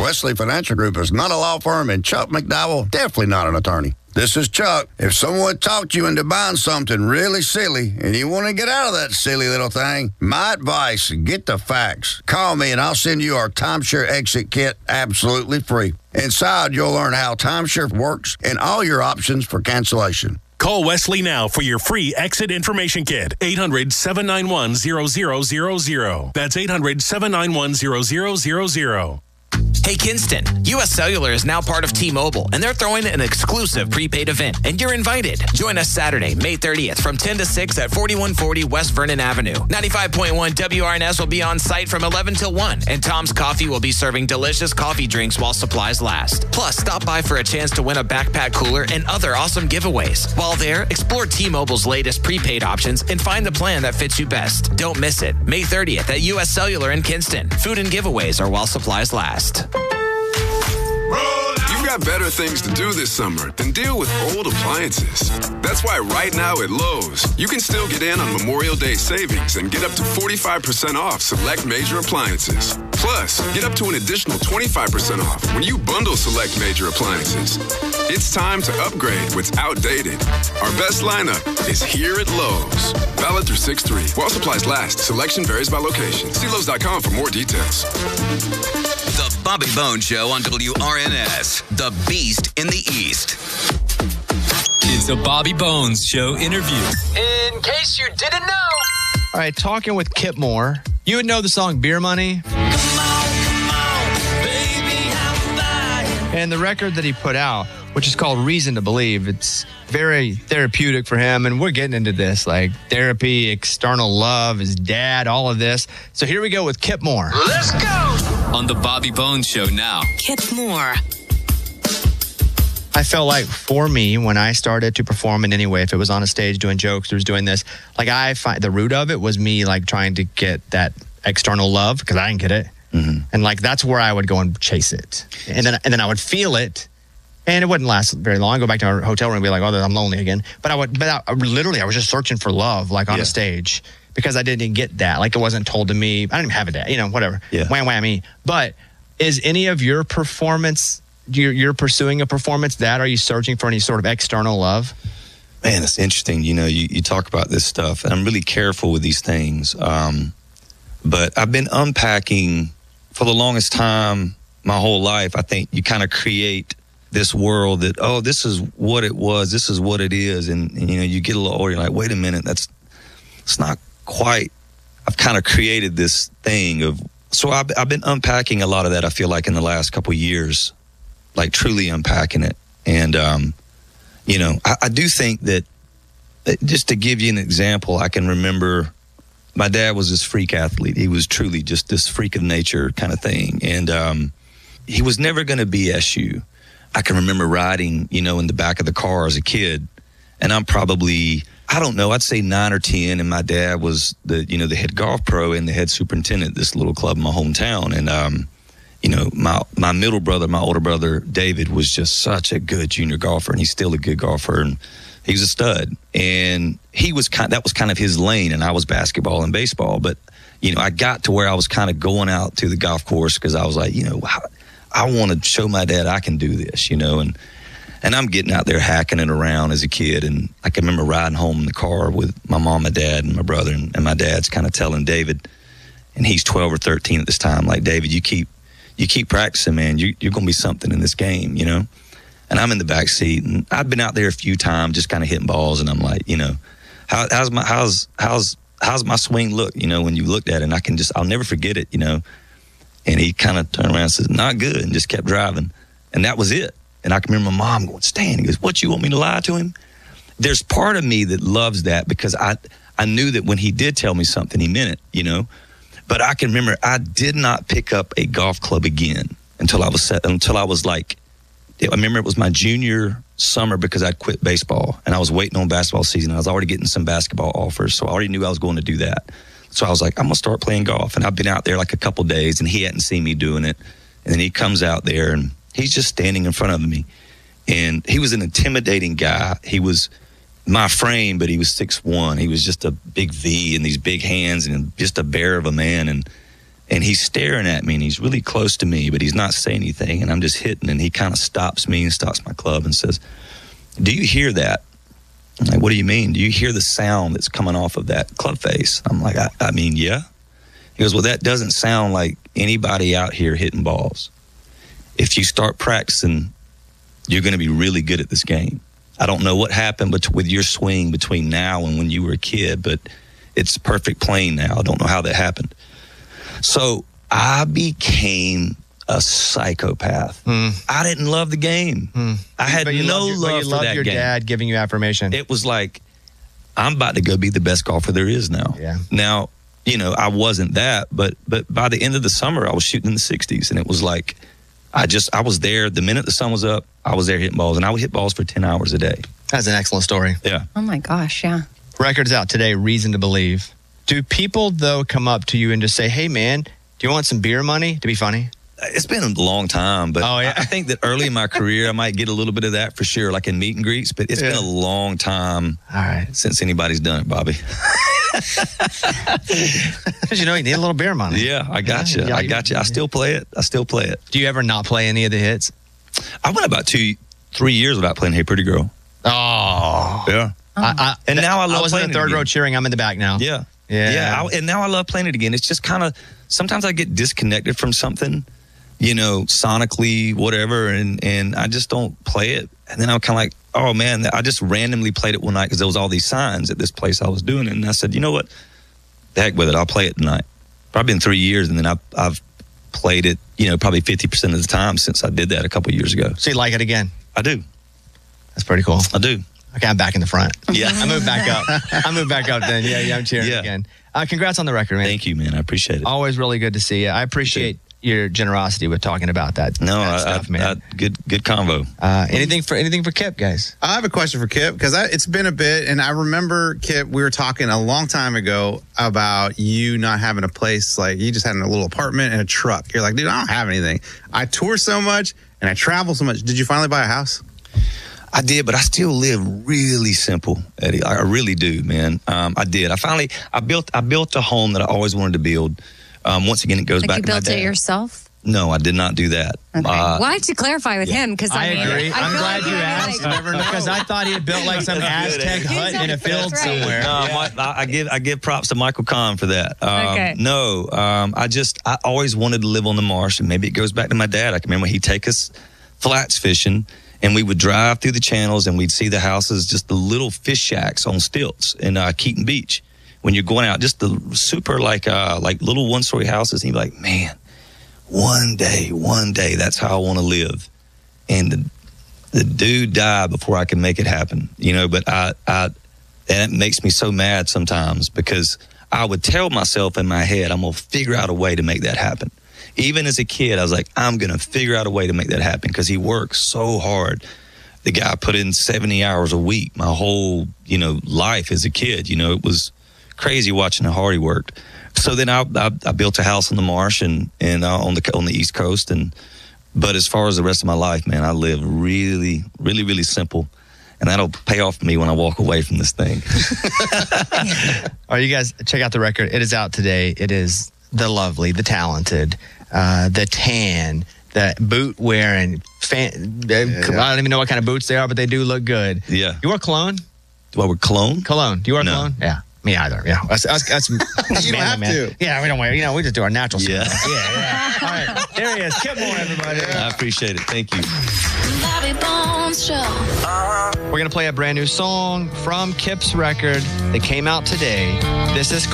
Wesley Financial Group is not a law firm, and Chuck McDowell, definitely not an attorney. This is Chuck. If someone talked you into buying something really silly and you want to get out of that silly little thing, my advice, get the facts. Call me and I'll send you our timeshare exit kit absolutely free. Inside, you'll learn how timeshare works and all your options for cancellation. Call Wesley now for your free exit information kit. 800-791-0000. That's 800-791-0000. Hey, Kinston, U.S. Cellular is now part of T-Mobile, and they're throwing an exclusive prepaid event, and you're invited. Join us Saturday, May 30th from 10 to 6 at 4140 West Vernon Avenue. 95.1 WRNS will be on site from 11 till 1, and Tom's Coffee will be serving delicious coffee drinks while supplies last. Plus, stop by for a chance to win a backpack cooler and other awesome giveaways. While there, explore T-Mobile's latest prepaid options and find the plan that fits you best. Don't miss it. May 30th at U.S. Cellular in Kinston. Food and giveaways are while supplies last. You've got better things to do this summer than deal with old appliances. That's why right now at Lowe's, you can still get in on Memorial Day savings and get up to 45% off select major appliances. Plus, get up to an additional 25% off when you bundle select major appliances. It's time to upgrade what's outdated. Our best lineup is here at Lowe's. Valid through 6/3. While supplies last, selection varies by location. See Lowe's.com for more details. The Bobby Bones Show on WRNS, the Beast in the East. It's a Bobby Bones Show interview. In case you didn't know. All right, talking with Kip Moore. You would know the song Beer Money. Come on, baby, I'm flying. And the record that he put out, which is called Reason to Believe, it's very therapeutic for him. And we're getting into this, like therapy, external love, his dad, all of this. So here we go with Kip Moore. Let's go. On the Bobby Bones Show now. Kip Moore. I felt like for me, when I started to perform in any way, if it was on a stage doing jokes or was doing this, like I find the root of it was me like trying to get that external love because I didn't get it. Mm-hmm. And like that's where I would go and chase it. And then I would feel it. And it wouldn't last very long. I'd go back to our hotel room and be like, oh, I'm lonely again. But I was just searching for love, like on a stage, because I didn't get that. Like it wasn't told to me. I didn't even have a dad, whatever. Yeah. Wham, whammy. But is any of your performance, you're pursuing a performance that, are you searching for any sort of external love? Man, it's interesting. You talk about this stuff, and I'm really careful with these things. But I've been unpacking for the longest time, my whole life. I think you kind of create this world that, oh, this is what it was, this is what it is, and you get a little older, you're like, wait a minute, it's not quite. I've kind of created this thing of, so I've been unpacking a lot of that, I feel like, in the last couple of years, like truly unpacking it. And I do think that, just to give you an example, I can remember my dad was this freak athlete. He was truly just this freak of nature kind of thing, and he was never going to be SU. I can remember riding, in the back of the car as a kid, and I'm probably, I don't know, I'd say 9 or 10, and my dad was the head golf pro and the head superintendent at this little club in my hometown. And, my middle brother, my older brother, David, was just such a good junior golfer, and he's still a good golfer, and he's a stud. And that was kind of his lane, and I was basketball and baseball. But, I got to where I was kind of going out to the golf course because I was like, I want to show my dad I can do this, and I'm getting out there hacking it around as a kid. And I can remember riding home in the car with my mom, my dad, and my brother, and my dad's kind of telling David, and he's 12 or 13 at this time, like, David, you keep practicing, man. You're going to be something in this game, And I'm in the back seat, and I'd been out there a few times just kind of hitting balls, and I'm like, how's my swing look, when you looked at it? And I'll never forget it, And he kind of turned around and said, not good, and just kept driving. And that was it. And I can remember my mom going, Stan, he goes, what, you want me to lie to him? There's part of me that loves that because I knew that when he did tell me something, he meant it, But I can remember I did not pick up a golf club again until I was like, I remember it was my junior summer because I'd quit baseball, and I was waiting on basketball season. I was already getting some basketball offers, so I already knew I was going to do that. So I was like, I'm going to start playing golf. And I've been out there like a couple days, and he hadn't seen me doing it. And then he comes out there, and he's just standing in front of me. And he was an intimidating guy. He was my frame, but he was 6'1". He was just a big V and these big hands and just a bear of a man. And and he's staring at me, and he's really close to me, but he's not saying anything, and I'm just hitting, and he kind of stops me and stops my club and says, "Do you hear that?" I'm like, "What do you mean? Do you hear the sound that's coming off of that club face?" I'm like, I mean, yeah. He goes, "Well, that doesn't sound like anybody out here hitting balls. If you start practicing, you're going to be really good at this game. I don't know what happened with your swing between now and when you were a kid, but it's perfect playing now. I don't know how that happened." So I became a psychopath. I didn't love the game. I had no love for that your game. dad giving you affirmation. It was like, I'm about to go be the best golfer there is now. Yeah. Now, you know, I wasn't that, but by the end of the summer, I was shooting in the 60s, and it was like, I was there the minute the sun was up. I was there hitting balls, and I would hit balls for 10 hours a day. That's an excellent story. Yeah. Oh my gosh, yeah. Record's out today, Reason to Believe. Do people, though, come up to you and just say, "Hey, man, do you want some beer money?" to be funny? It's been a long time, but I think that early in my career, I might get a little bit of that for sure, like in meet and greets, but it's been a long time since anybody's done it, Bobby. Because you need a little beer money. Yeah, I got you. I got you. I still play it. Do you ever not play any of the hits? I went about 2-3 years without playing Hey Pretty Girl. Oh. Yeah. And now I love I was in the third row cheering. I'm in the back now. Yeah. Yeah. And now I love playing it again. It's just kind of, sometimes I get disconnected from something, sonically, whatever, and I just don't play it. And then I'm kind of like, oh man, I just randomly played it one night because there was all these signs at this place I was doing it. And I said, you know what? The heck with it. I'll play it tonight. Probably been 3 years, and then I've played it, probably 50% of the time since I did that a couple of years ago. So you like it again? I do. That's pretty cool. I do. Okay, I'm back in the front. Yeah. I moved back up. then. Yeah, I'm cheering again. Congrats on the record, man. Thank you, man. I appreciate it. Always really good to see you. I appreciate your generosity with talking about that. Stuff, man. Good convo. Anything for Kip, guys? I have a question for Kip because it's been a bit, and I remember, Kip, we were talking a long time ago about you not having a place, like you just had a little apartment and a truck. You're like, dude, I don't have anything. I tour so much and I travel so much. Did you finally buy a house? I did, but I still live really simple, Eddie. I really do, man. I did. I built a home that I always wanted to build. Once again, it goes back to my dad. You built it yourself? No, I did not do that. Okay. Why did you clarify with him? Because I agree. I'm glad you asked. Because I thought he had built like some Aztec hut in a field somewhere. No, I give props to Michael Kahn for that. Okay. No, I always wanted to live on the marsh, and maybe it goes back to my dad. I can remember he'd take us flats fishing, and we would drive through the channels, and we'd see the houses, just the little fish shacks on stilts in Keaton Beach. When you're going out, just the super like little one-story houses, and you'd be like, man, one day, that's how I want to live. And the dude died before I could make it happen, But and it makes me so mad sometimes because I would tell myself in my head, I'm gonna figure out a way to make that happen. Even as a kid, I was like, I'm going to figure out a way to make that happen because he works so hard. The guy put in 70 hours a week, my whole, life as a kid. It was crazy watching how hard he worked. So then I built a house on the marsh and on the East Coast. But as far as the rest of my life, man, I live really, really, really simple. And that'll pay off for me when I walk away from this thing. All right, you guys, check out the record. It is out today. It is the lovely, the talented, the tan, the boot wearing. I don't even know what kind of boots they are, but they do look good. Yeah. You wear cologne? Do I wear cologne? Cologne. Do you wear cologne? Yeah. Me either. Yeah. That's you don't have to. Yeah, we don't wear. We just do our natural stuff. Yeah. All right. There he is. Kip Moore, everybody. I appreciate it. Thank you. Bobby Bones Show. We're gonna play a brand new song from Kip's record that came out today. This is